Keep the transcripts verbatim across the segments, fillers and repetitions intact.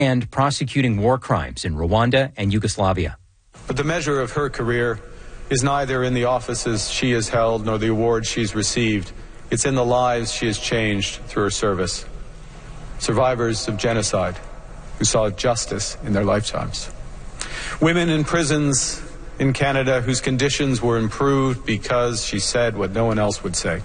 and prosecuting war crimes in Rwanda and Yugoslavia. But the measure of her career is neither in the offices she has held nor the awards she's received. It's in the lives she has changed through her service. Survivors of genocide who saw justice in their lifetimes. Women in prisons in Canada whose conditions were improved because she said what no one else would say.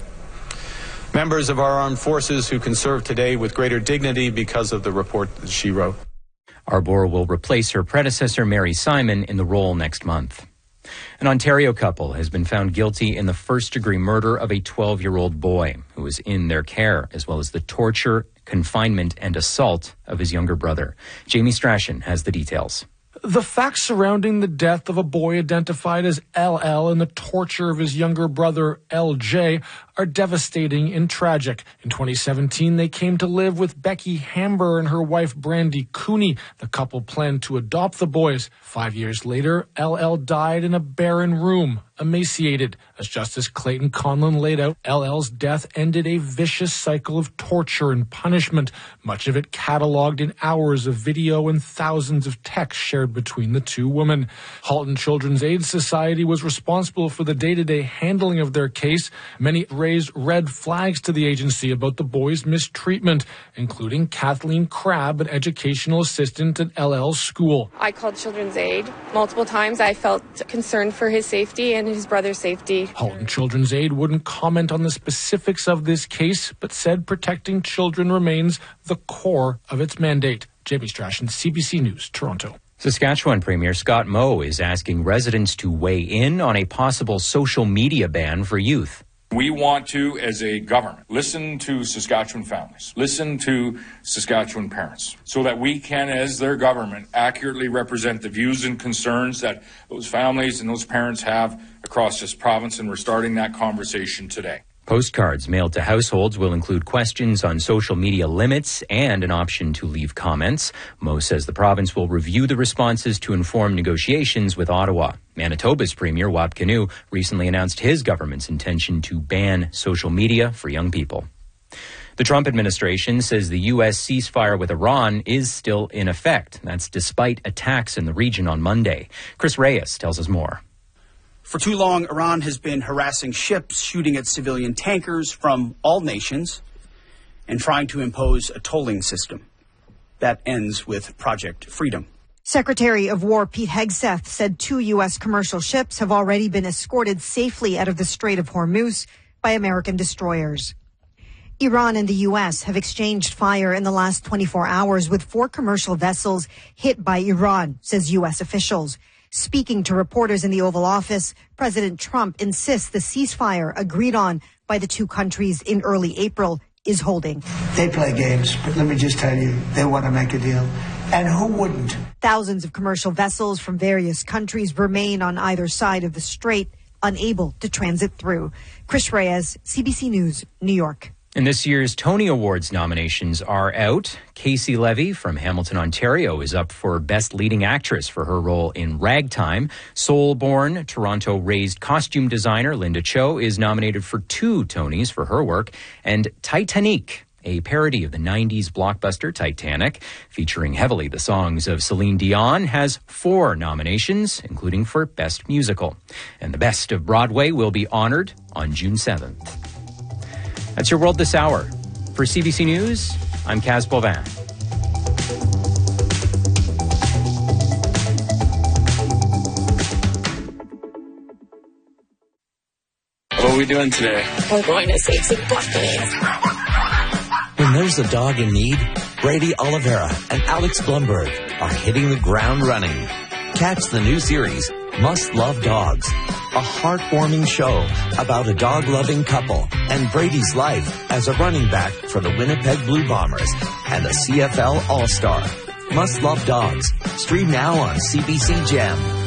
Members of our armed forces who can serve today with greater dignity because of the report that she wrote. Arbour will replace her predecessor, Mary Simon, in the role next month. An Ontario couple has been found guilty in the first-degree murder of a twelve-year-old boy who was in their care, as well as the torture, confinement, and assault of his younger brother. Jamie Strachan has the details. The facts surrounding the death of a boy identified as L L and the torture of his younger brother, L J, are devastating and tragic. In twenty seventeen, they came to live with Becky Hamber and her wife, Brandy Cooney. The couple planned to adopt the boys. Five years later, L L died in a barren room, emaciated. As Justice Clayton Conlon laid out, L L's death ended a vicious cycle of torture and punishment, much of it cataloged in hours of video and thousands of texts shared between the two women. Halton Children's Aid Society was responsible for the day-to-day handling of their case. Many raised red flags to the agency about the boys' mistreatment, including Kathleen Crabb, an educational assistant at L L's school. I called Children's Aid multiple times. I felt concerned for his safety and his brother's safety. Halton Children's Aid wouldn't comment on the specifics of this case, but said protecting children remains the core of its mandate. Jamie Strachan, C B C News, Toronto. Saskatchewan Premier Scott Moe is asking residents to weigh in on a possible social media ban for youth. We want to, as a government, listen to Saskatchewan families, listen to Saskatchewan parents, so that we can, as their government, accurately represent the views and concerns that those families and those parents have across this province, and we're starting that conversation today. Postcards mailed to households will include questions on social media limits and an option to leave comments. Moe says the province will review the responses to inform negotiations with Ottawa. Manitoba's Premier, Wap Kinew, recently announced his government's intention to ban social media for young people. The Trump administration says the U S ceasefire with Iran is still in effect. That's despite attacks in the region on Monday. Chris Reyes tells us more. For too long, Iran has been harassing ships, shooting at civilian tankers from all nations, and trying to impose a tolling system. That ends with Project Freedom. Secretary of War Pete Hegseth said two U S commercial ships have already been escorted safely out of the Strait of Hormuz by American destroyers. Iran and the U S have exchanged fire in the last twenty-four hours with four commercial vessels hit by Iran, says U S officials. Speaking to reporters in the Oval Office, President Trump insists the ceasefire agreed on by the two countries in early April is holding. They play games, but let me just tell you, they want to make a deal. And who wouldn't? Thousands of commercial vessels from various countries remain on either side of the strait, unable to transit through. Chris Reyes, C B C News, New York. And this year's Tony Awards nominations are out. Casey Levy from Hamilton, Ontario is up for Best Leading Actress for her role in Ragtime. Seoul-born, Toronto-raised costume designer Linda Cho is nominated for two Tonys for her work. And Titanic, a parody of the nineties blockbuster Titanic, featuring heavily the songs of Celine Dion, has four nominations, including for Best Musical. And the Best of Broadway will be honored on June seventh. That's your World This Hour. For C B C News, I'm Kaz Bovin. What are we doing today? We're going to save some puppies. When there's a dog in need, Brady Oliveira and Alex Blumberg are hitting the ground running. Catch the new series, Must Love Dogs, a heartwarming show about a dog-loving couple and Brady's life as a running back for the Winnipeg Blue Bombers and a C F L All-Star. Must Love Dogs. Stream now on C B C Gem.